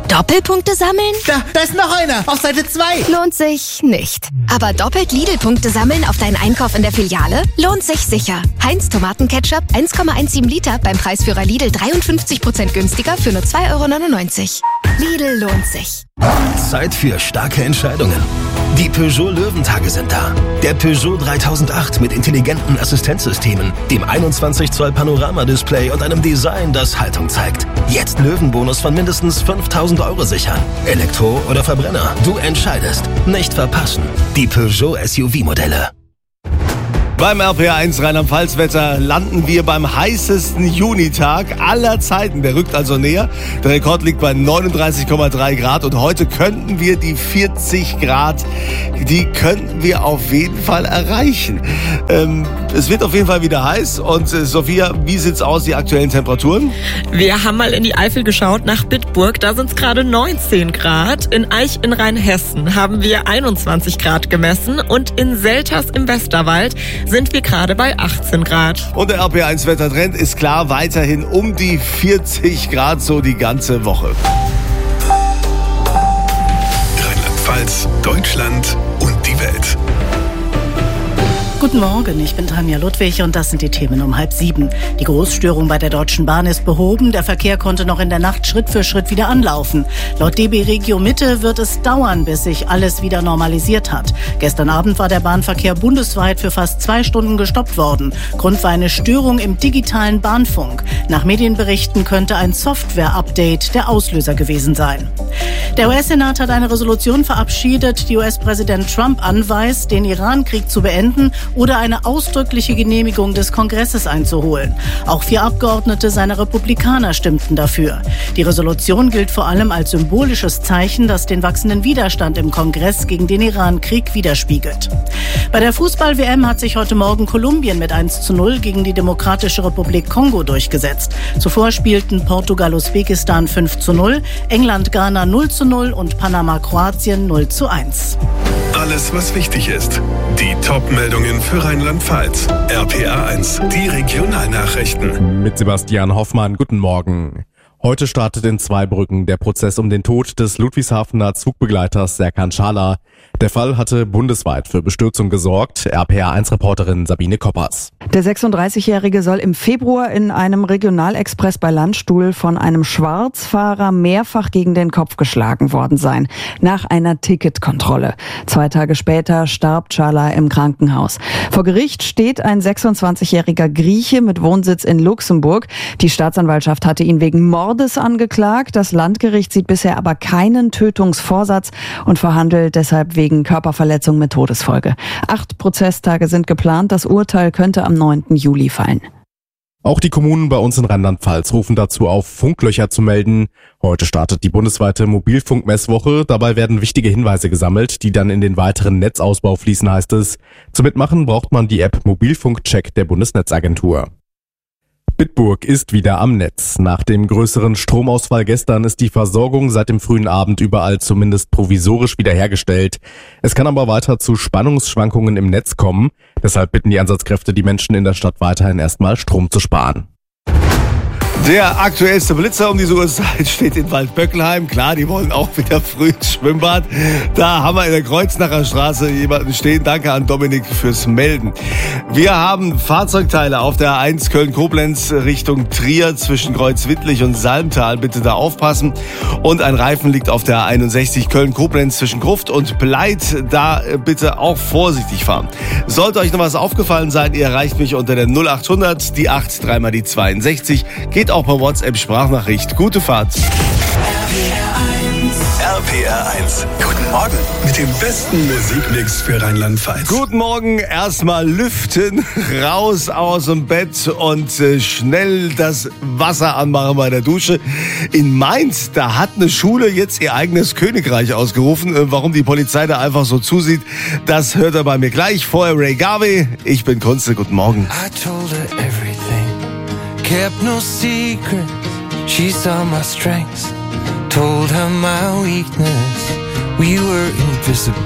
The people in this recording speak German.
Doppelpunkte sammeln? Da ist noch einer, auf Seite 2. Lohnt sich nicht. Aber doppelt Lidl-Punkte sammeln auf deinen Einkauf in der Filiale? Lohnt sich sicher. Heinz Tomatenketchup 1,17 Liter beim Preisführer Lidl 53% günstiger für nur 2,99 €. Lidl lohnt sich. Zeit für starke Entscheidungen. Die Peugeot Löwentage sind da. Der Peugeot 3008 mit intelligenten Assistenzsystemen, dem 21 Zoll Panoramadisplay und einem Design, das Haltung zeigt. Jetzt Löwenbonus von mindestens 5.000 € sichern. Elektro oder Verbrenner, du entscheidest. Nicht verpassen. Die Peugeot SUV-Modelle. Beim RPR1 Rheinland-Pfalz-Wetter landen wir beim heißesten Junitag aller Zeiten. Der rückt also näher. Der Rekord liegt bei 39,3 Grad und heute könnten wir die 40 Grad, die könnten wir auf jeden Fall erreichen. Es wird auf jeden Fall wieder heiß. Und Sophia, wie sieht's aus, die aktuellen Temperaturen? Wir haben mal in die Eifel geschaut, nach Bitburg. Da sind es gerade 19 Grad. In Aich in Rheinhessen haben wir 21 Grad gemessen. Und in Selters im Westerwald sind wir gerade bei 18 Grad. Und der RPR1-Wettertrend ist klar weiterhin um die 40 Grad so die ganze Woche. Rheinland-Pfalz, Deutschland und die Welt. Guten Morgen, ich bin Tanja Ludwig und das sind die Themen um 6:30. Die Großstörung bei der Deutschen Bahn ist behoben. Der Verkehr konnte noch in der Nacht Schritt für Schritt wieder anlaufen. Laut DB Regio Mitte wird es dauern, bis sich alles wieder normalisiert hat. Gestern Abend war der Bahnverkehr bundesweit für fast 2 Stunden gestoppt worden. Grund war eine Störung im digitalen Bahnfunk. Nach Medienberichten könnte ein Software-Update der Auslöser gewesen sein. Der US-Senat hat eine Resolution verabschiedet, die US-Präsident Trump anweist, den Iran-Krieg zu beenden oder eine ausdrückliche Genehmigung des Kongresses einzuholen. Auch 4 Abgeordnete seiner Republikaner stimmten dafür. Die Resolution gilt vor allem als symbolisches Zeichen, das den wachsenden Widerstand im Kongress gegen den Iran-Krieg widerspiegelt. Bei der Fußball-WM hat sich heute Morgen Kolumbien mit 1:0 gegen die Demokratische Republik Kongo durchgesetzt. Zuvor spielten Portugal-Usbekistan 5:0, England-Ghana 0:0 und Panama-Kroatien 0:1. Alles, was wichtig ist. Die Top-Meldungen für Rheinland-Pfalz. RPR1, die Regionalnachrichten. Mit Sebastian Hoffmann, guten Morgen. Heute startet in Zweibrücken der Prozess um den Tod des Ludwigshafener Zugbegleiters Serkan Çağlar. Der Fall hatte bundesweit für Bestürzung gesorgt. RPR1-Reporterin Sabine Koppers. Der 36-Jährige soll im Februar in einem Regionalexpress bei Landstuhl von einem Schwarzfahrer mehrfach gegen den Kopf geschlagen worden sein, nach einer Ticketkontrolle. 2 Tage später starb Çağlar im Krankenhaus. Vor Gericht steht ein 26-jähriger Grieche mit Wohnsitz in Luxemburg. Die Staatsanwaltschaft hatte ihn wegen Mordes angeklagt. Das Landgericht sieht bisher aber keinen Tötungsvorsatz und verhandelt deshalb wegen Körperverletzung mit Todesfolge. 8 Prozesstage sind geplant. Das Urteil könnte am 9. Juli fallen. Auch die Kommunen bei uns in Rheinland-Pfalz rufen dazu auf, Funklöcher zu melden. Heute startet die bundesweite Mobilfunkmesswoche. Dabei werden wichtige Hinweise gesammelt, die dann in den weiteren Netzausbau fließen, heißt es. Zum Mitmachen braucht man die App Mobilfunkcheck der Bundesnetzagentur. Bitburg ist wieder am Netz. Nach dem größeren Stromausfall gestern ist die Versorgung seit dem frühen Abend überall zumindest provisorisch wiederhergestellt. Es kann aber weiter zu Spannungsschwankungen im Netz kommen. Deshalb bitten die Einsatzkräfte die Menschen in der Stadt weiterhin erstmal Strom zu sparen. Der aktuellste Blitzer um diese Uhrzeit steht in Waldböckelheim. Klar, die wollen auch wieder früh ins Schwimmbad. Da haben wir in der Kreuznacher Straße jemanden stehen. Danke an Dominik fürs Melden. Wir haben Fahrzeugteile auf der A1 Köln-Koblenz Richtung Trier zwischen Kreuzwittlich und Salmtal. Bitte da aufpassen. Und ein Reifen liegt auf der A61 Köln-Koblenz zwischen Gruft und Bleit. Da bitte auch vorsichtig fahren. Sollte euch noch was aufgefallen sein, ihr erreicht mich unter der 0800, die 8, 3 mal die 62. Geht auch per WhatsApp-Sprachnachricht. Gute Fahrt. RPR1. Guten Morgen mit dem besten Musikmix für Rheinland-Pfalz. Guten Morgen. Erstmal lüften, raus aus dem Bett und schnell das Wasser anmachen bei der Dusche. In Mainz, da hat eine Schule jetzt ihr eigenes Königreich ausgerufen. Warum die Polizei da einfach so zusieht, das hört er bei mir gleich. Vorher Ray Garvey. Ich bin Kunze. Guten Morgen. I told her everything, kept no secret. She saw my strengths, told her my weakness. We were invisible.